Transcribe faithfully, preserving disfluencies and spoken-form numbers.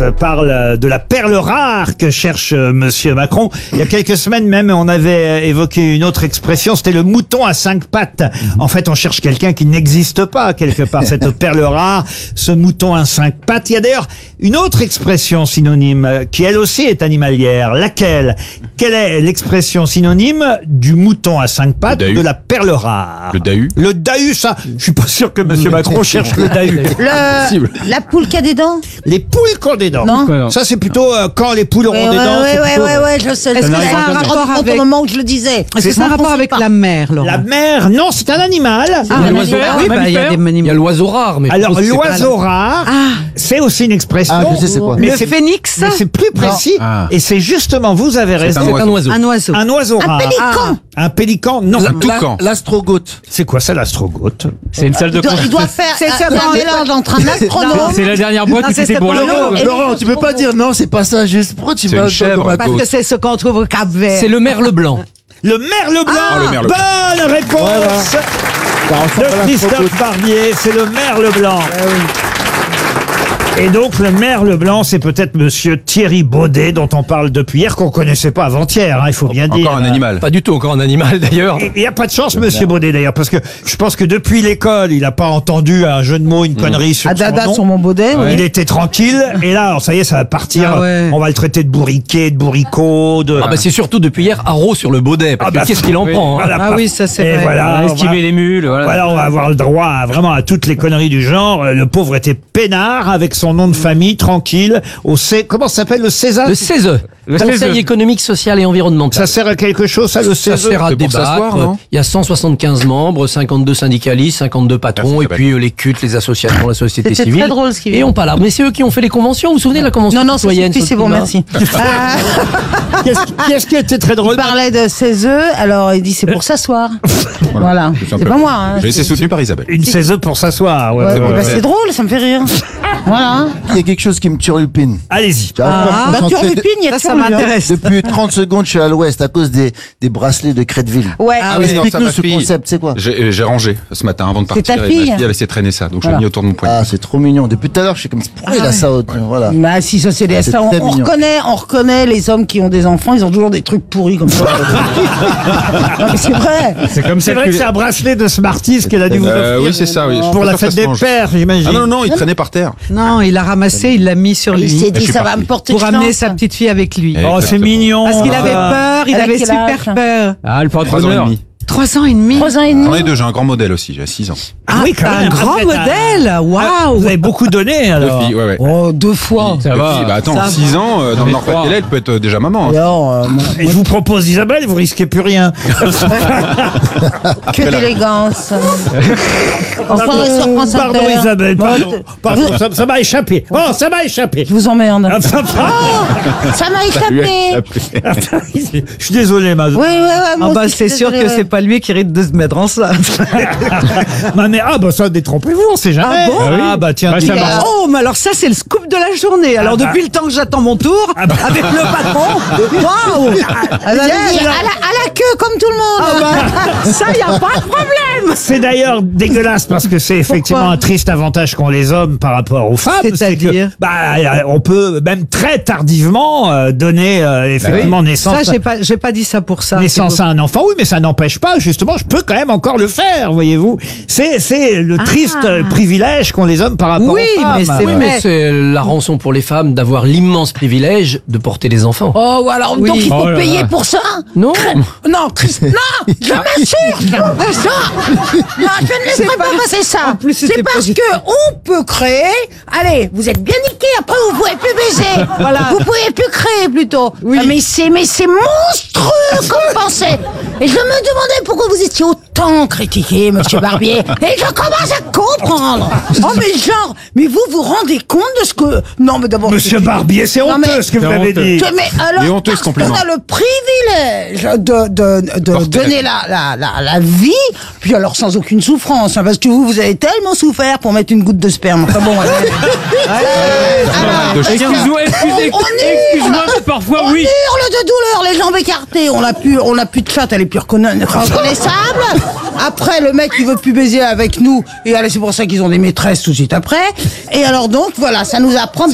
Phoenix parle de la perle rare que cherche Monsieur Macron. Il y a quelques semaines même, on avait évoqué une autre expression, c'était le mouton à cinq pattes. En fait, on cherche quelqu'un qui n'existe pas quelque part, cette perle rare, ce mouton à cinq pattes. Il y a d'ailleurs une autre expression synonyme qui elle aussi est animalière. Laquelle? Quelle est l'expression synonyme du mouton à cinq pattes, de la perle rare? Le dahu. Le dahu, ça, je suis pas sûr que Monsieur Macron cherche le dahu. Le, la poule qui a des dents. Les poules qui ont des dents. Non. Ça, c'est plutôt euh, quand les poules auront Ouais, des ouais, dents. ouais, c'est ouais, plutôt- ouais, ouais, je sais. Est-ce je que sais. ça a un Je me rapport rends compte avec- au moment où je le disais. Est-ce que ça a un Ça rapport confond avec pas. la mer, Laurent? La mer, non, c'est un animal. Ah, Un un oiseau. mammifère. Oui, bah, il y a des Il y a animaux. l'oiseau rare, mais Alors, je pense que c'est l'oiseau rare, c'est aussi une expression. Ah, je sais c'est quoi. Mais Le c'est- phénix, mais c'est plus précis. Ah. Et c'est justement, vous avez C'est raison. un pas un oiseau. oiseau. un oiseau. Un oiseau Un rare. pélican. Un pélican, non. Un toucan. L'astrogote. C'est quoi ça, l'astrogote? C'est une salle de Il doit, con- il doit faire C'est un, ça, un non, mélange entre un astronome. C'est la dernière boîte Non, où c'est c'était ça pour pour la Laurent. langue. Et Laurent, les tu peux pas dire non, c'est pas ça, juste pourquoi tu C'est vas une chèvre, dans ma un Parce goat. que c'est ce qu'on trouve au Cap Vert. c'est le merle blanc. Le merle blanc. Ah, le merle blanc. Bonne réponse Ça ressemble à de Christophe l'astrogote. Barbier. C'est le merle blanc. Et donc, le merle blanc, c'est peut-être Monsieur Thierry Baudet, dont on parle depuis hier, qu'on connaissait pas avant-hier, hein, il faut bien dire. Encore un animal. Pas du tout, encore un animal d'ailleurs. Il n'y a pas de chance, Monsieur Baudet, d'ailleurs, parce que je pense que depuis l'école, il n'a pas entendu un jeu de mots, une connerie sur Ah, dada son nom. sur mon baudet. oui. Il était tranquille, et là, alors, ça y est, ça va partir. Ah ouais. On va le traiter de bourriquet, de bourricot, de... Ah bah c'est surtout depuis hier haro sur le baudet, parce Ah que bah, qu'est-ce qu'il en oui. prend hein. Voilà, Ah pas- oui, ça, c'est Et vrai. voilà, on va- Esquiver les mules, voilà. Voilà, on va avoir le droit à, vraiment à toutes les conneries du genre. Le pauvre était peinard avec son nom de famille, tranquille, au C... Comment ça s'appelle, le César? Le C E S E, Le Conseil C E S E. économique, social et environnemental. Ça sert à quelque chose, ça, le Ça C E S E? sert à C'est pour débattre. s'asseoir, non Il y a cent soixante-quinze membres, cinquante-deux syndicalistes, cinquante-deux patrons, Ah, et c'est puis euh, les cultes, les associations, la société C'était civile. très drôle ce qu'il Et vient. on parle. Mais c'est eux qui ont fait les conventions. Vous vous souvenez de la convention Non, non, ça citoyenne suffit, sur c'est le bon, climat merci. Ah, Qu'est-ce qu'est-ce qui était très drôle? il parlait de ses œufs, alors il dit c'est pour s'asseoir. Voilà, C'est un c'est peu- pas moi. Hein. J'ai été soutenu par Isabelle. Une C E S E pour s'asseoir. Ouais, Ouais, ouais, bah, ouais. c'est drôle, ça me fait rire. Voilà. Il y a quelque chose qui me turlupine. Allez-y. J'arrive pas à me Bah, tu concentrer. rupines, il y a Ça, ça toujours eu, hein. m'intéresse. Depuis trente secondes, je suis à l'ouest à cause des, des bracelets de Créteville. Ouais. Ah oui, non, ça, Explique-nous ma ce fille. concept, c'est quoi? J'ai j'ai rangé ce matin avant de C'est partir. ta et fille Ma fille a laissé traîner ça, donc je Voilà. l'ai mis autour de mon poignet. Ah, c'est trop mignon. Depuis tout à l'heure, je suis comme pourquoi il a ça au- Voilà. Bah si ça c'est des C'est ça, on, très on mignon. reconnaît on reconnaît les hommes qui ont des enfants, ils ont toujours des trucs pourris comme ça. Non, mais c'est vrai. C'est comme C'est ça vrai que c'est un bracelet de Smarties qu'elle a dû vous Euh, offrir. oui, c'est ça, oui. Je suis Pour pas la sûr que fête ça des se mange. pères, j'imagine. Ah non, non, il traînait par terre. Non, il a ramassé, il l'a mis sur Il lui. s'est je dit suis ça va parti. me porter Pour amener chance. sa petite fille avec lui. Eh, Oh, c'est exactement. mignon. Parce qu'il avait Ah. peur, il Elle a avait quel super âge peur. Ah, le Trois ans et porte-bonheur. demi. Trois ans et demi. Trois ans et demi. J'en ai deux, j'ai un grand modèle aussi, j'ai six ans. Ah, oui, quand t'as un même. grand Ah, modèle. Ah, Waouh. Vous avez beaucoup donné, Deux alors. filles, ouais, ouais. Oh, deux fois. Ça Deux va. filles, bah attends, Ça six ans, euh, dans le Mais Nord-Pas-de-Calais, trois. elle peut être euh, déjà maman. hein. Alors, euh, moi, Et je vous propose Isabelle, vous risquez plus rien. que d'élégance. Enfin, sur France Pardon, Inter. Isabelle, Bon, pardon. t- Pardon, ça ça m'a échappé. Oh, ça m'a échappé. Je vous emmerde. Ah, ça- Ça m'a échappé. Je suis désolé, ma. Oui, oui, oui. Ah bah c'est sûr que c'est pas lui qui risque de se mettre enceinte. Ma mère, ah bah ça, détrompez-vous, on sait jamais. Ah bon Ah bah tiens, Bah, dis- ça marche. Oh, mais alors ça c'est le scoop de la journée. Alors Ah bah. depuis le temps que j'attends mon tour, Ah bah. avec le patron, waouh. À la, à la- à la queue comme tout le monde. Ah bah, ça y a pas de problème. C'est d'ailleurs dégueulasse parce que c'est effectivement Pourquoi un triste avantage qu'ont les hommes par rapport aux femmes. C'est-à-dire que, bah, euh, on peut même très tardivement euh, donner euh, effectivement naissance. Ça j'ai pas j'ai pas dit ça pour ça. Naissance à un enfant, oui, mais ça n'empêche pas, justement, je peux quand même encore le faire, voyez-vous. C'est, c'est le triste euh, privilège qu'ont les hommes par rapport Oui, aux femmes. mais c'est Oui, vrai. mais c'est la rançon pour les femmes d'avoir l'immense privilège de porter des enfants. Oh, alors Oui. donc il faut Oh là payer là. pour ça. Non. Non, Chris, non, je m'assure. Non, non, je ne laisserai pas, passer ça. En plus, c'était C'est parce positif. que on peut créer. Allez, vous êtes bien niqués. Après, vous pouvez plus baiser. Voilà. Vous pouvez plus créer plutôt. Oui. Ah, mais c'est, mais c'est monstrueux comme pensée. Et je me demandais pourquoi vous étiez autant critiqué, Monsieur Barbier. Et je commence à comprendre. Oh, mais genre, mais vous vous rendez compte de ce que. Non, mais d'abord. Monsieur c'est- Barbier, c'est Non, honteux mais- ce que vous C'est avez honteux. dit. Mais alors, Et honteux, ce parce compliment. qu'on a le privilège de, de, de Porter la donner vie. la, la, la, la vie, puis alors sans aucune souffrance, hein, parce que vous, vous avez tellement souffert pour mettre une goutte de sperme. Enfin bon, allez. Alors, de chien. Excuse-moi, excuse- On- on hurle. excuse-moi, mais parfois on oui. hurle de douleur, les jambes écartées, on n'a plus, on n'a plus de chatte, elle est plus reconna- reconnaissable. Après, le mec, il veut plus baiser avec nous, et allez, c'est pour ça qu'ils ont des maîtresses tout de suite après. Et alors donc, voilà, ça nous apprend